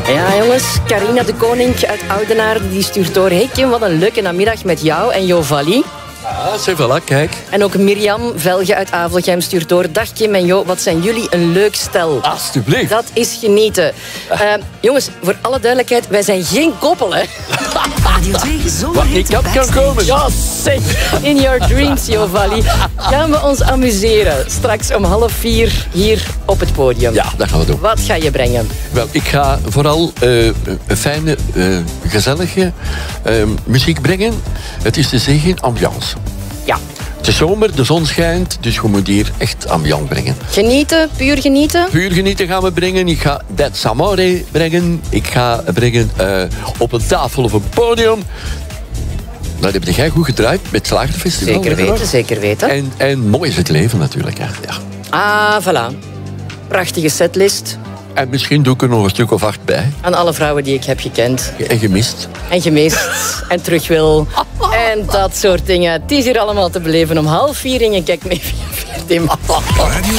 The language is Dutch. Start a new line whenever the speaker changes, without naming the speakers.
Ja, jongens, Carina de Koning uit Oudenaarde die stuurt door. Hey Kim, wat een leuke namiddag met jou en Jo Vali.
Ah, c'est voilà, kijk.
En ook Mirjam Velge uit Avelgem stuurt door. Dag Kim en Jo, wat zijn jullie een leuk stel.
Alsjeblieft.
Dat is genieten. Jongens, voor alle duidelijkheid, wij zijn geen koppel, hè.
Wat niet op kan komen.
Ja, zeg. In your dreams, Jo Vali. Gaan we ons amuseren. Straks om 3:30 hier op het podium.
Ja, dat gaan we doen.
Wat ga je brengen?
Wel, ik ga vooral fijne, gezellige muziek brengen. Het is te zeggen ambiance.
Ja.
Het is zomer, de zon schijnt, dus je moet hier echt ambiance brengen.
Genieten, puur genieten.
Puur genieten gaan we brengen. Ik ga Dat Samore brengen. Ik ga brengen op een tafel of een podium. Dat heb jij goed gedraaid met het Slagerfestival.
Zeker weten, zeker weten.
En mooi is het leven natuurlijk. Hè. Ja.
Ah, voilà. Prachtige setlist.
En misschien doe ik er nog een stuk of 8 bij.
Aan alle vrouwen die ik heb gekend.
En gemist.
En gemist. En terug wil. En dat soort dingen. Het is hier allemaal te beleven om 3:30. Kijk mee via 4